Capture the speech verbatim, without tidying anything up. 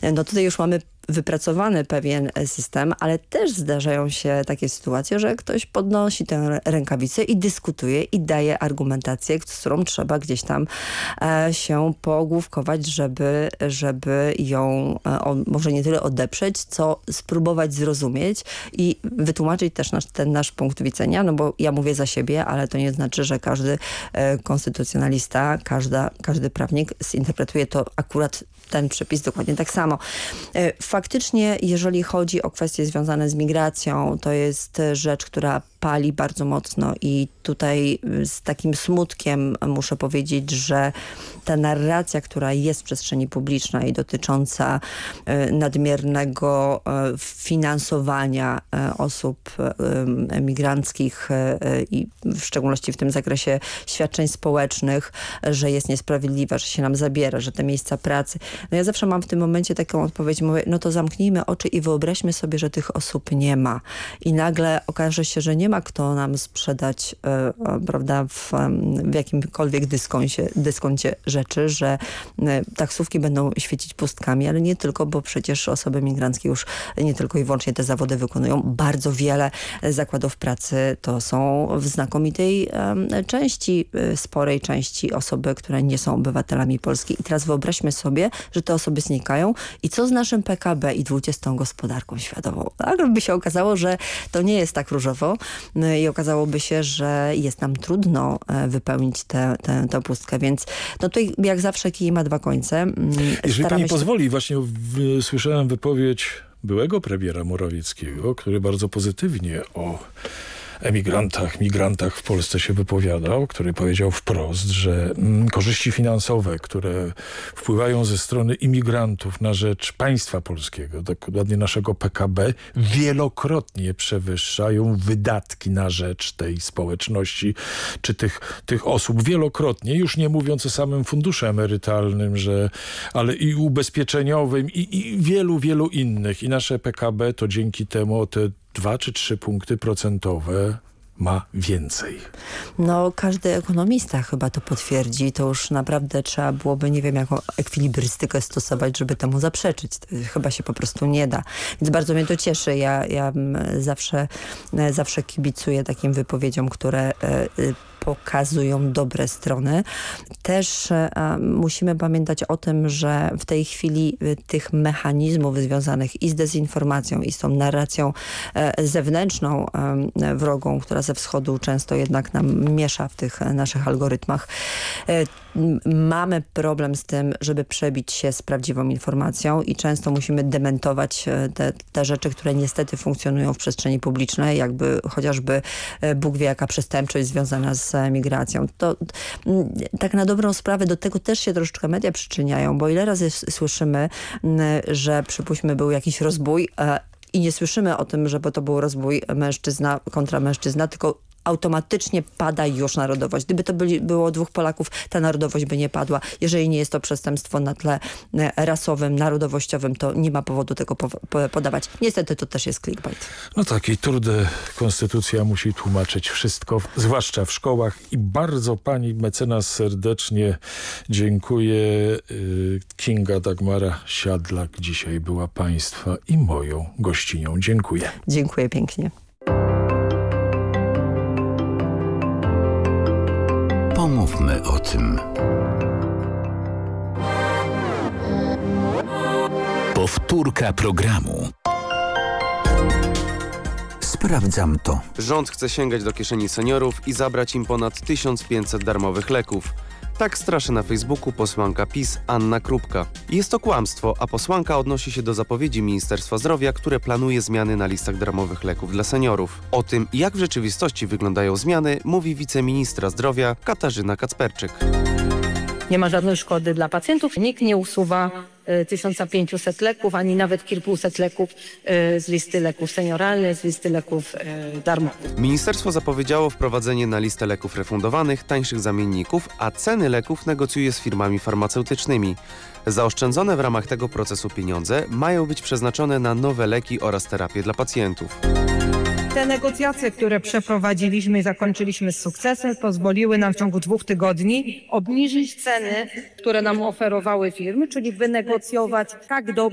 No tutaj już mamy wypracowany pewien system, ale też zdarzają się takie sytuacje, że ktoś podnosi tę rękawicę i dyskutuje i daje argumentację, z którą trzeba gdzieś tam e, się poogłówkować, żeby, żeby ją e, o, może nie tyle odeprzeć, co spróbować zrozumieć i wytłumaczyć też nasz, ten nasz punkt widzenia, no bo ja mówię za siebie, ale to nie znaczy, że każdy e, konstytucjonalista, każda, każdy prawnik zinterpretuje to akurat ten przepis dokładnie tak samo. Faktycznie, jeżeli chodzi o kwestie związane z migracją, to jest rzecz, która pali bardzo mocno i tutaj z takim smutkiem muszę powiedzieć, że ta narracja, która jest w przestrzeni publicznej dotycząca nadmiernego finansowania osób emigranckich i w szczególności w tym zakresie świadczeń społecznych, że jest niesprawiedliwa, że się nam zabiera, że te miejsca pracy. No ja zawsze mam w tym momencie taką odpowiedź, mówię, no to zamknijmy oczy i wyobraźmy sobie, że tych osób nie ma. I nagle okaże się, że nie ma kto nam sprzedać e, prawda, w, w jakimkolwiek dyskoncie, dyskoncie rzeczy, że e, taksówki będą świecić pustkami, ale nie tylko, bo przecież osoby migranckie już nie tylko i wyłącznie te zawody wykonują. Bardzo wiele zakładów pracy to są w znakomitej e, części, e, sporej części osoby, które nie są obywatelami Polski. I teraz wyobraźmy sobie, że te osoby znikają i co z naszym P K B i dwudziestą gospodarką światową? Tak? By się okazało, że to nie jest tak różowo i okazałoby się, że jest nam trudno wypełnić tę te, te pustkę, więc no tutaj jak zawsze kij ma dwa końce. Jeżeli pani się... pozwoli, właśnie w, słyszałem wypowiedź byłego premiera Morawieckiego, który bardzo pozytywnie o emigrantach, migrantach w Polsce się wypowiadał, który powiedział wprost, że mm, korzyści finansowe, które wpływają ze strony imigrantów na rzecz państwa polskiego, dokładnie naszego P K B, wielokrotnie przewyższają wydatki na rzecz tej społeczności, czy tych, tych osób wielokrotnie, już nie mówiąc o samym fundusze emerytalnym, że, ale i ubezpieczeniowym i, i wielu, wielu innych. I nasze P K B to dzięki temu o te dwa czy trzy punkty procentowe ma więcej. No każdy ekonomista chyba to potwierdzi. To już naprawdę trzeba byłoby, nie wiem, jaką ekwilibrystykę stosować, żeby temu zaprzeczyć. To chyba się po prostu nie da. Więc bardzo mnie to cieszy. Ja, ja zawsze, zawsze kibicuję takim wypowiedziom, które pokazują dobre strony. Też a, musimy pamiętać o tym, że w tej chwili y, tych mechanizmów związanych i z dezinformacją, i z tą narracją e, zewnętrzną, e, wrogą, która ze wschodu często jednak nam miesza w tych e, naszych algorytmach. E, mamy problem z tym, żeby przebić się z prawdziwą informacją i często musimy dementować te, te rzeczy, które niestety funkcjonują w przestrzeni publicznej, jakby chociażby Bóg wie jaka przestępczość związana z migracją. To tak na dobrą sprawę do tego też się troszeczkę media przyczyniają, bo ile razy słyszymy, że przypuśćmy był jakiś rozbój i nie słyszymy o tym, żeby to był rozbój mężczyzna kontra mężczyzna, tylko automatycznie pada już narodowość. Gdyby to byli, było dwóch Polaków, ta narodowość by nie padła. Jeżeli nie jest to przestępstwo na tle rasowym, narodowościowym, to nie ma powodu tego po, po, podawać. Niestety to też jest clickbait. No tak, i trudne konstytucja musi tłumaczyć wszystko, zwłaszcza w szkołach. I bardzo pani mecenas serdecznie dziękuję. Kinga Dagmara Siadlak dzisiaj była państwa i moją gościnią. Dziękuję. Dziękuję pięknie. Pomówmy o tym. Powtórka programu. Sprawdzam to. Rząd chce sięgać do kieszeni seniorów i zabrać im ponad tysiąc pięćset darmowych leków. Tak straszy na Facebooku posłanka PiS Anna Krupka. Jest to kłamstwo, a posłanka odnosi się do zapowiedzi Ministerstwa Zdrowia, które planuje zmiany na listach darmowych leków dla seniorów. O tym, jak w rzeczywistości wyglądają zmiany, mówi wiceministra zdrowia Katarzyna Kacperczyk. Nie ma żadnej szkody dla pacjentów. Nikt nie usuwa y, tysiąc pięćset leków, ani nawet kilkuset leków y, z listy leków senioralnych, z listy leków y, darmowych. Ministerstwo zapowiedziało wprowadzenie na listę leków refundowanych tańszych zamienników, a ceny leków negocjuje z firmami farmaceutycznymi. Zaoszczędzone w ramach tego procesu pieniądze mają być przeznaczone na nowe leki oraz terapię dla pacjentów. Te negocjacje, które przeprowadziliśmy i zakończyliśmy z sukcesem, pozwoliły nam w ciągu dwóch tygodni obniżyć ceny, które nam oferowały firmy, czyli wynegocjować tak dobrze,